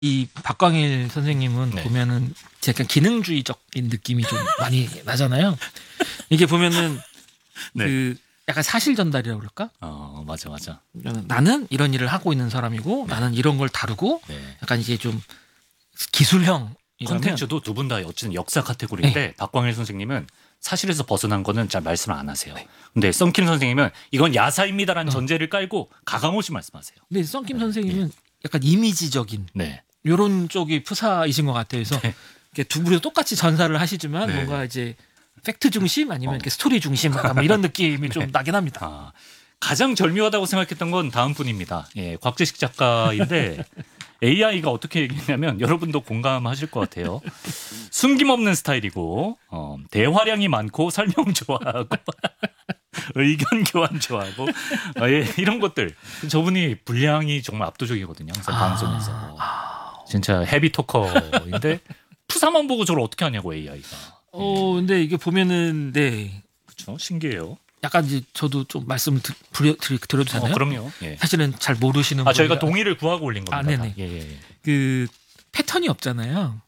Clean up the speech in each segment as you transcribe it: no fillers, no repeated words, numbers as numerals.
이 박광일 선생님은 네. 보면은 약간 기능주의적인 느낌이 좀 많이 나잖아요. 이게 보면은 네. 그 약간 사실 전달이라고 그럴까? 맞아. 나는 이런 일을 하고 있는 사람이고 나는 이런 걸 다루고 네. 약간 이게 좀 기술형 콘텐츠도 두 분 다 어쨌든 역사 카테고리인데 박광일 선생님은 사실에서 벗어난 거는 잘 말씀을 안 하세요. 근데 썬킴 선생님은 이건 야사입니다라는 전제를 깔고 가감없이 말씀하세요. 근데 썬킴 선생님은 약간 이미지적인 네. 요런 쪽이 푸사이신 것 같아요. 그래서 이렇게 두 분이 똑같이 전사를 하시지만 네. 뭔가 이제 팩트 중심 아니면 이렇게 스토리 중심 약간 뭐 이런 느낌이 좀 나긴 합니다. 가장 절묘하다고 생각했던 건 다음 분입니다. 예, 곽재식 작가인데 AI가 어떻게 얘기했냐면 여러분도 공감하실 것 같아요. 숨김없는 스타일이고 대화량이 많고 설명 좋아하고 의견 교환 좋아하고 예, 이런 것들. 저분이 분량이 정말 압도적이거든요. 항상 방송에서. 진짜 헤비 토커인데 푸사만 보고 저걸 어떻게 하냐고 AI가. 근데 이게 보면은 네. 그렇죠. 신기해요. 약간 이제 저도 좀 말씀을 드려도 되나요? 그럼요. 예. 사실은 잘 모르시는 저희가 동의를 구하고 올린 겁니다. 네네. 예. 그 패턴이 없잖아요.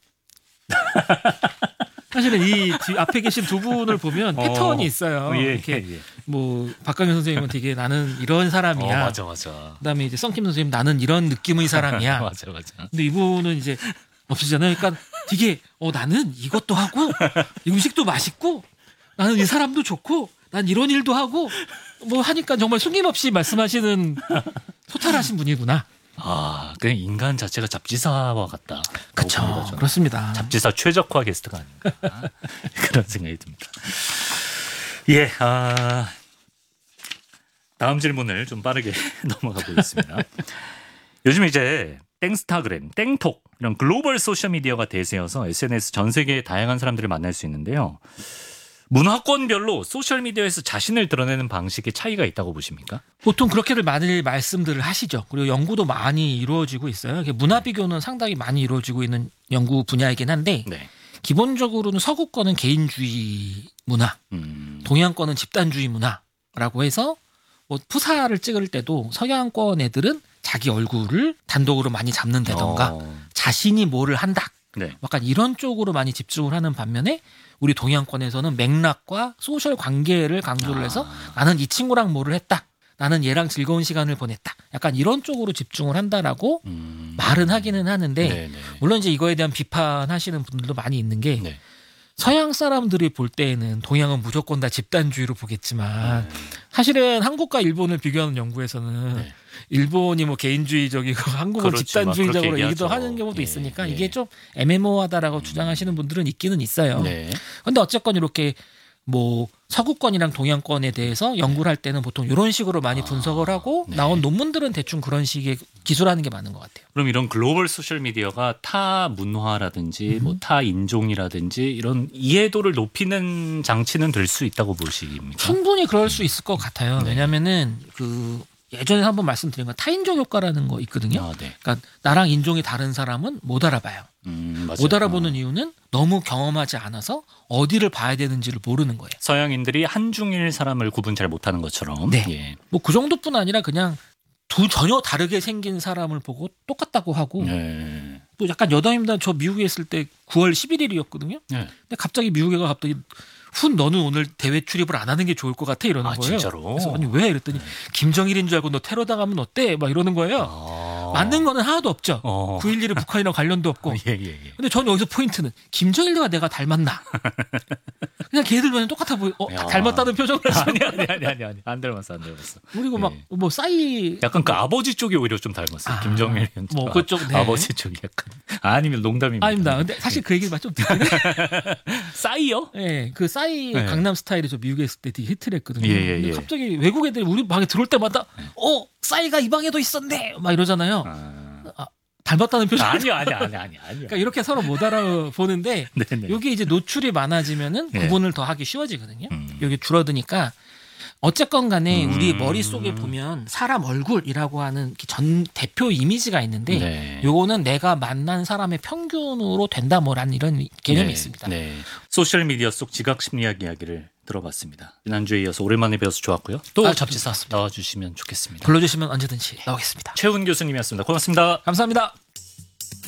사실은 이 앞에 계신 두 분을 보면 패턴이 있어요. 이렇게 뭐 박광일 선생님은 되게 나는 이런 사람이야. 맞아. 그다음에 이제 썬킴 선생님 나는 이런 느낌의 사람이야. 맞아. 근데 이분은 이제 없으잖아요. 그러니까 되게 나는 이것도 하고 음식도 맛있고 나는 이 사람도 좋고 난 이런 일도 하고 뭐 하니까 정말 숨김없이 말씀하시는 소탈하신 분이구나. 그냥 인간 자체가 잡지사와 같다. 그렇죠. 그렇습니다. 잡지사 최적화 게스트가 아닌가 그런 생각이 듭니다. 예, 다음 질문을 좀 빠르게 넘어가 보겠습니다. 요즘 이제 땡스타그램, 땡톡 이런 글로벌 소셜 미디어가 대세여서 SNS 전 세계의 다양한 사람들을 만날 수 있는데요. 문화권별로 소셜미디어에서 자신을 드러내는 방식의 차이가 있다고 보십니까? 보통 그렇게들 많이 말씀들을 하시죠. 그리고 연구도 많이 이루어지고 있어요. 문화 비교는 상당히 많이 이루어지고 있는 연구 분야이긴 한데 기본적으로는 서구권은 개인주의 문화, 동양권은 집단주의 문화라고 해서 뭐 푸사를 찍을 때도 서양권 애들은 자기 얼굴을 단독으로 많이 잡는다던가 자신이 뭐를 한다. 약간 이런 쪽으로 많이 집중을 하는 반면에 우리 동양권에서는 맥락과 소셜 관계를 강조를 해서 나는 이 친구랑 뭐를 했다. 나는 얘랑 즐거운 시간을 보냈다. 약간 이런 쪽으로 집중을 한다라고 말은 하기는 하는데 물론 이제 이거에 대한 비판하시는 분들도 많이 있는 게 서양 사람들이 볼 때에는 동양은 무조건 다 집단주의로 보겠지만 사실은 한국과 일본을 비교하는 연구에서는 일본이 뭐 개인주의적이고 한국은 집단주의적으로 얘기도 하는 경우도 있으니까 이게 좀 애매모호하다라고 주장하시는 분들은 있기는 있어요. 그런데 어쨌건 이렇게 뭐 서구권이랑 동양권에 대해서 연구를 할 때는 보통 이런 식으로 많이 분석을 하고 나온 논문들은 대충 그런 식의 기술하는 게 많은 것 같아요. 그럼 이런 글로벌 소셜 미디어가 타 문화라든지 뭐 타 인종이라든지 이런 이해도를 높이는 장치는 될 수 있다고 보십니까? 충분히 그럴 수 있을 것 같아요. 왜냐하면은 그 예전에 한번 말씀드린 건 타인종 효과라는 거 있거든요. 그러니까 나랑 인종이 다른 사람은 못 알아봐요. 못 알아보는 이유는 너무 경험하지 않아서 어디를 봐야 되는지를 모르는 거예요. 서양인들이 한중일 사람을 구분 잘 못하는 것처럼. 뭐 그 정도뿐 아니라 그냥 두 전혀 다르게 생긴 사람을 보고 똑같다고 하고 또 약간 여담입니다. 저 미국에 있을 때 9월 11일이었거든요. 근데 갑자기 미국에 가 갑자기 너는 오늘 대회 출입을 안 하는 게 좋을 것 같아 이러는 거예요. 진짜로? 그래서 아니 왜 이랬더니 김정일인 줄 알고 너 테러 당하면 어때? 막 이러는 거예요. 맞는 거는 하나도 없죠. 9.11은 북한이랑 관련도 없고. 근데 저는 여기서 포인트는 김정일과 내가 닮았나? 그냥 걔들 눈에 똑같아 보여. 닮았다는 표정을 하시네. 아니. 안 닮았어. 그리고 막 뭐 싸이 약간 그 아버지 쪽이 오히려 좀 닮았어요. 김정일 뭐 그쪽 아버지 쪽이 약간 아니면 농담입니다. 아닙니다. 근데 사실 그 얘기를 좀 듣긴 해. 싸이요? 네, 그 싸이 강남 스타일이 저 미국에 있을 때 되게 히트를 했거든요. 근데 갑자기 외국 애들이 우리 방에 들어올 때마다 싸이가 이 방에도 있었네 막 이러잖아요. 닮았다는 표정. 아니요. 그러니까 이렇게 서로 못 알아보는데 여기 이제 노출이 많아지면은 구분을 더 하기 쉬워지거든요. 여기 줄어드니까 어쨌건 간에 우리 머릿속에 보면 사람 얼굴이라고 하는 전 대표 이미지가 있는데 요거는 내가 만난 사람의 평균으로 된다 뭐라는 이런 개념이 있습니다. 소셜미디어 속 지각 심리학 이야기를 들어봤습니다. 지난주에 이어서 오랜만에 배워서 좋았고요. 또 접지사 나와주시면 좋겠습니다. 불러주시면 언제든지 나오겠습니다. 최훈 교수님이었습니다. 고맙습니다. 감사합니다.